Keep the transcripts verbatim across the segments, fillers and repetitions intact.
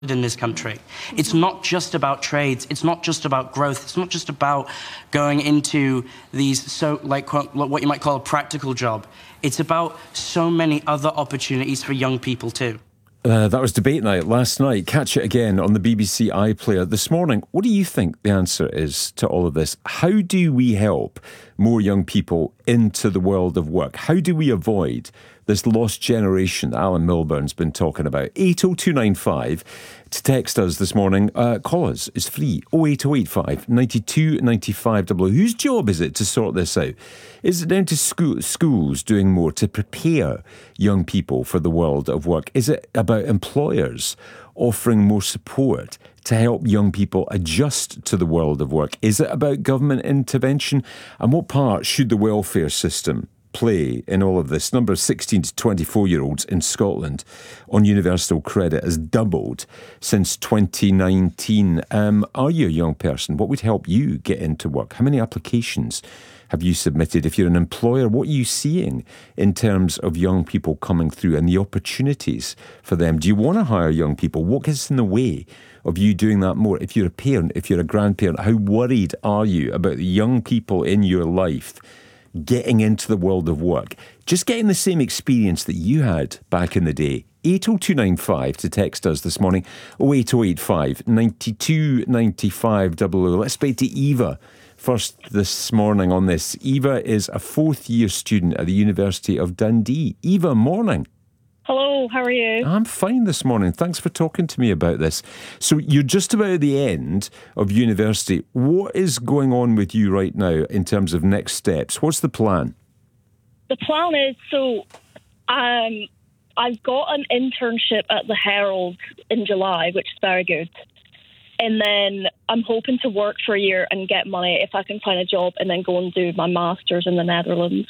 in this country. It's not just about trades. It's not just about growth. It's not just about going into these, so like what you might call a practical job. It's about so many other opportunities for young people too. Uh, that was debate night last night. Catch it again on the B B C iPlayer this morning. What do you think the answer is to all of this? How do we help more young people into the world of work? How do we avoid this lost generation that Alan Milburn's been talking about? eight oh two nine five to text us this morning. Uh, call us. It's free. oh eight oh eight five, nine two nine five double oh. Whose job is it to sort this out? Is it down to school, schools doing more to prepare young people for the world of work? Is it about employers offering more support to help young people adjust to the world of work? Is it about government intervention? And what part should the welfare system play in all of this? Number of sixteen to twenty-four year olds in Scotland on universal credit has doubled since twenty nineteen. Um, are you a young person? What would help you get into work? How many applications have you submitted? If you're an employer, what are you seeing in terms of young people coming through and the opportunities for them? Do you want to hire young people? What gets in the way of you doing that more? If you're a parent, if you're a grandparent, how worried are you about the young people in your life getting into the world of work, just getting the same experience that you had back in the day? eight oh two nine five to text us this morning. oh eight oh eight five, nine two nine five double oh. Let's speak to Eva first this morning on this. Eva is a fourth year student at the University of Dundee. Eva, morning. Hello, how are you? I'm fine this morning. Thanks for talking to me about this. So you're just about at the end of university. What is going on with you right now in terms of next steps? What's the plan? The plan is, so um, I've got an internship at the Herald in July, which is very good. And then I'm hoping to work for a year and get money if I can find a job and then go and do my master's in the Netherlands.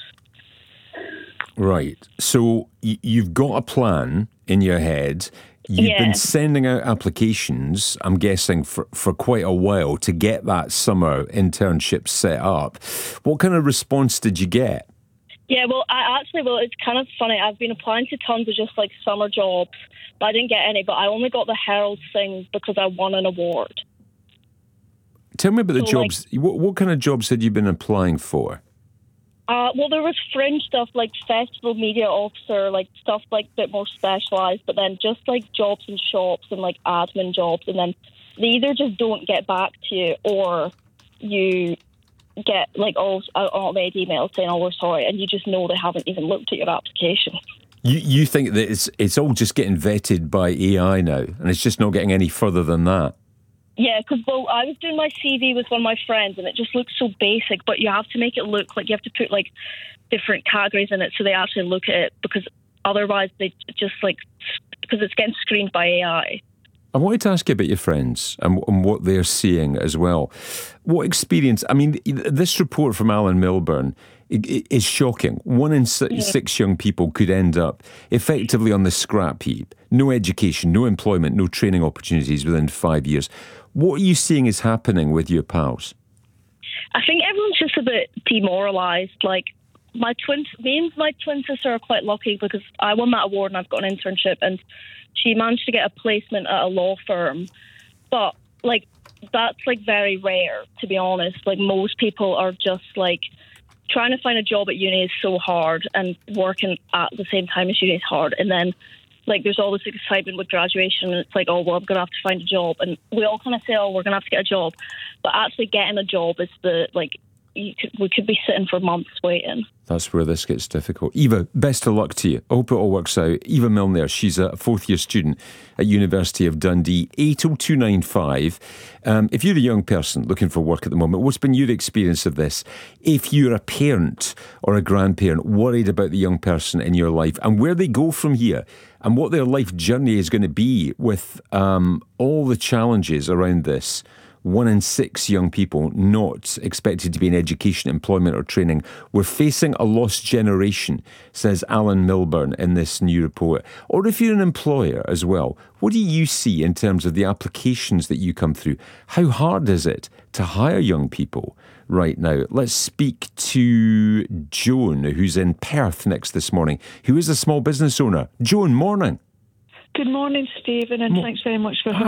Right. So y- you've got a plan in your head. You've yeah. been sending out applications, I'm guessing, for, for quite a while to get that summer internship set up. What kind of response did you get? Yeah, well, I actually, well, it's kind of funny. I've been applying to tons of just like summer jobs, but I didn't get any. But I only got the Herald thing because I won an award. Tell me about the so, jobs. Like, what, what kind of jobs had you been applying for? Uh, well, there was fringe stuff like festival media officer, like stuff like a bit more specialised, but then just like jobs in shops and like admin jobs. And then they either just don't get back to you or you get like all automated emails saying, oh, we're sorry. And you just know they haven't even looked at your application. You you think that it's it's all just getting vetted by A I now and it's just not getting any further than that? Yeah, because, well, I was doing my C V with one of my friends and it just looks so basic, but you have to make it look like you have to put, like, different categories in it so they actually look at it, because otherwise they just, like, because it's getting screened by A I. I wanted to ask you about your friends and, and what they're seeing as well. What experience, I mean, this report from Alan Milburn is shocking. One in six young people could end up effectively on the scrap heap. No education, no employment, no training opportunities within five years. What are you seeing is happening with your pals? I think everyone's just a bit demoralised. Like, my twin, me and my twin sister are quite lucky because I won that award and I've got an internship and she managed to get a placement at a law firm. But, like, that's, like, very rare, to be honest. Like, most people are just, like, trying to find a job at uni is so hard and working at the same time as uni is hard. And then, like, there's all this excitement with graduation and it's like, oh, well, I'm going to have to find a job. And we all kind of say, oh, we're going to have to get a job. But actually getting a job is the, like, you could, we could be sitting for months waiting. That's where this gets difficult. Eva, best of luck to you. I hope it all works out. Eva Milner, she's a fourth year student at University of Dundee. eight oh two nine five. Um, if you're a young person looking for work at the moment, what's been your experience of this? If you're a parent or a grandparent worried about the young person in your life and where they go from here and what their life journey is going to be with um, all the challenges around this. One in six young people not expected to be in education, employment or training. We're facing a lost generation, says Alan Milburn in this new report. Or if you're an employer as well, what do you see in terms of the applications that you come through? How hard is it to hire young people right now? Let's speak to Joan, who's in Perth next this morning, who is a small business owner. Joan, morning. Good morning, Stephen, and Mo- thanks very much for having